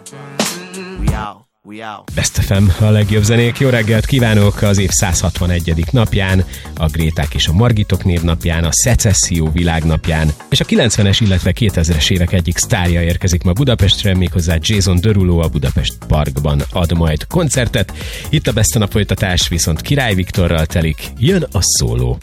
Best FM, a legjobb zenék. Jó reggelt kívánok az év 161. napján, a Gréták és a Margitok névnapján, a szecesszió világnapján, és a 90-es, illetve 2000-es évek egyik sztárja érkezik ma Budapestre, méghozzá Jason Derulo a Budapest Parkban ad majd koncertet. Itt a Best a nap folytatás viszont Király Viktorral telik, jön a szóló.